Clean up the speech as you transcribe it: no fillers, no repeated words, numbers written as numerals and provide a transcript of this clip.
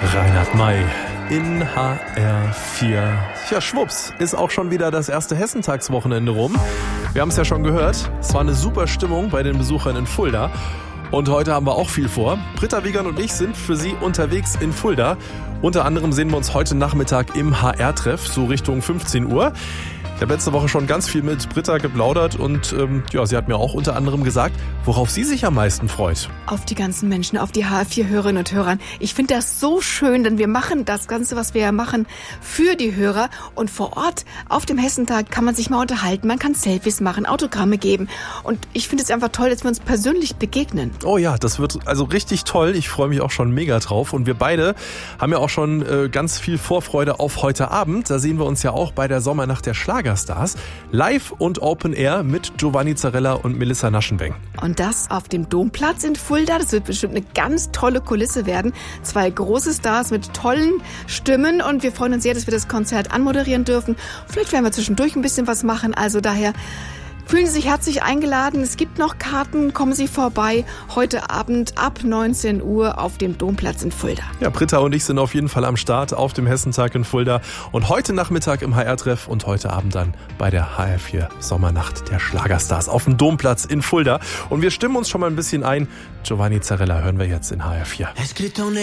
Reinhard May in HR4. Ja, schwupps, ist auch schon wieder das erste Hessentagswochenende rum. Wir haben es ja schon gehört, es war eine super Stimmung bei den Besuchern in Fulda. Und heute haben wir auch viel vor. Britta Wiegand und ich sind für Sie unterwegs in Fulda. Unter anderem sehen wir uns heute Nachmittag im HR-Treff, so Richtung 15 Uhr. Ich habe letzte Woche schon ganz viel mit Britta geplaudert und sie hat mir auch unter anderem gesagt, worauf sie sich am meisten freut. Auf die ganzen Menschen, auf die HR4-Hörerinnen und Hörer. Ich finde das so schön, denn wir machen das Ganze, was wir ja machen, für die Hörer. Und vor Ort auf dem Hessentag kann man sich mal unterhalten, man kann Selfies machen, Autogramme geben. Und ich finde es einfach toll, dass wir uns persönlich begegnen. Oh ja, das wird also richtig toll. Ich freue mich auch schon mega drauf. Und wir beide haben ja auch schon ganz viel Vorfreude auf heute Abend. Da sehen wir uns ja auch bei der Sommernacht der Schlagerstars. Live und Open Air mit Giovanni Zarella und Melissa Naschenweng. Und das auf dem Domplatz in Fulda. Das wird bestimmt eine ganz tolle Kulisse werden. 2 große Stars mit tollen Stimmen. Und wir freuen uns sehr, dass wir das Konzert anmoderieren dürfen. Vielleicht werden wir zwischendurch ein bisschen was machen. Also daher fühlen Sie sich herzlich eingeladen. Es gibt noch Karten. Kommen Sie vorbei. Heute Abend ab 19 Uhr auf dem Domplatz in Fulda. Ja, Britta und ich sind auf jeden Fall am Start auf dem Hessentag in Fulda. Und heute Nachmittag im HR-Treff und heute Abend dann bei der HR4 Sommernacht der Schlagerstars auf dem Domplatz in Fulda. Und wir stimmen uns schon mal ein bisschen ein. Giovanni Zarella hören wir jetzt in HR4.